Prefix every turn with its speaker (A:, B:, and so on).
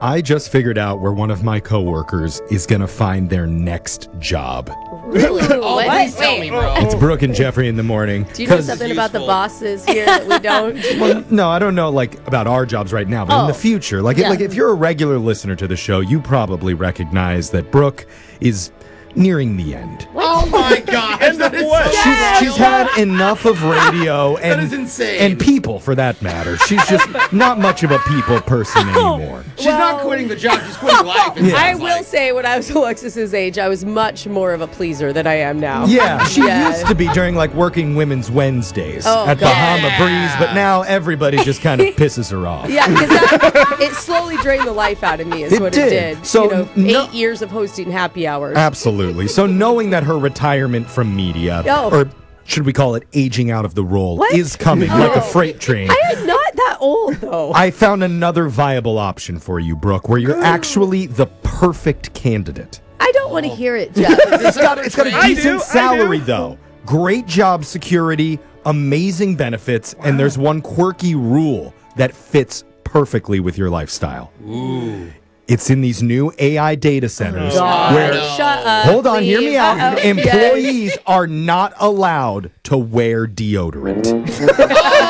A: I just figured out where one of my coworkers is going to find their next job.
B: Really?
C: Oh, please tell me, bro.
A: It's Brooke and Jeffrey in the morning.
B: Do you know
A: 'Cause-
B: something about the
C: useful.
B: bosses here that we don't?
A: Well, no, I don't know about our jobs right now, but in the future,
B: Yeah.
A: if you're a regular listener to the show, you probably recognize that Brooke is nearing the end.
C: Oh my God! That is so
A: She's had enough of radio and
C: That is insane.
A: and people for that matter. She's just not much of a people person anymore.
C: She's not quitting the job; she's quitting life. it
B: I
C: sounds
B: will
C: like.
B: say, when I was Alexis's age, I was much more of a pleaser than I am now.
A: Yeah, she
B: Yeah.
A: used to be during Working Women's Wednesdays
B: Oh,
A: at
B: God.
A: Bahama
C: Yeah.
A: Breeze, but now everybody just kind of pisses her off.
B: Yeah, because it slowly drained the life out of me is
A: It
B: what
A: did.
B: it did.
A: So, no-
B: 8 years of hosting happy hours.
A: Absolutely. So knowing that her retirement from media,
B: Oh.
A: or should we call it aging out of the role,
B: What?
A: is coming like a
B: Oh.
A: freight train.
B: I am not that old, though.
A: I found another viable option for you, Brooke, where you're actually the perfect candidate.
B: I don't want to hear it, Jeff.
A: It's got a
C: I
A: decent salary, though. Great job security, amazing benefits, and there's one quirky rule that fits perfectly with your lifestyle.
C: Ooh.
A: It's in these new AI data centers
B: God.
A: where
B: Shut up.
A: hold on, hear me
B: please.
A: out.
B: Uh-oh.
A: Employees are not allowed to wear deodorant.